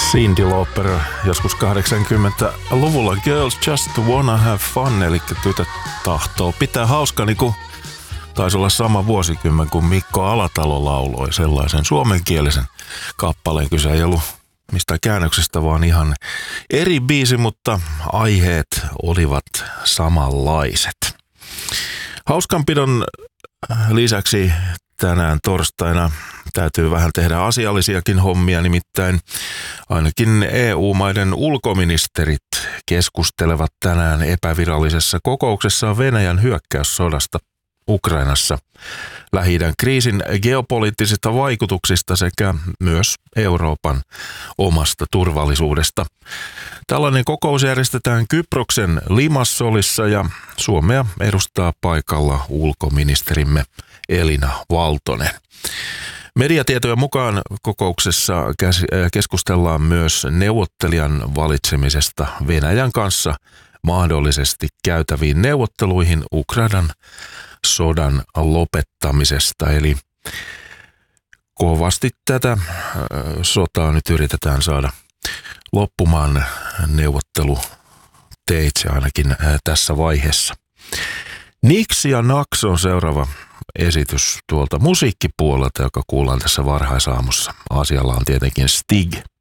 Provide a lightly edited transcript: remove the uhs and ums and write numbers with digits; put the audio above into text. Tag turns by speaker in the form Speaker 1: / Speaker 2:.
Speaker 1: Cyndi Lauper joskus 80-luvulla Girls Just Wanna Have Fun, eli tytöt tahtoo pitää hauska, niin kuin taisi olla sama vuosikymmen, kun Mikko Alatalo lauloi sellaisen suomenkielisen kappaleen. Kyse ei ollut mistään käännöksestä, vaan ihan eri biisi, mutta aiheet olivat samanlaiset. Hauskanpidon lisäksi tänään torstaina täytyy vähän tehdä asiallisiakin hommia, nimittäin ainakin EU-maiden ulkoministerit keskustelevat tänään epävirallisessa kokouksessaan Venäjän hyökkäyssodasta Ukrainassa, Lähi-idän kriisin geopoliittisista vaikutuksista sekä myös Euroopan omasta turvallisuudesta. Tällainen kokous järjestetään Kyproksen Limassolissa ja Suomea edustaa paikalla ulkoministerimme Elina Valtonen. Mediatietojen mukaan kokouksessa keskustellaan myös neuvottelijan valitsemisesta Venäjän kanssa mahdollisesti käytäviin neuvotteluihin Ukrainan sodan lopettamisesta. Eli kovasti tätä sotaa nyt yritetään saada loppumaan neuvotteluteitse ainakin tässä vaiheessa. Nix ja Nax on seuraava esitys tuolta musiikkipuolelta, joka kuullaan tässä varhaisaamussa. Asialla on tietenkin Stig.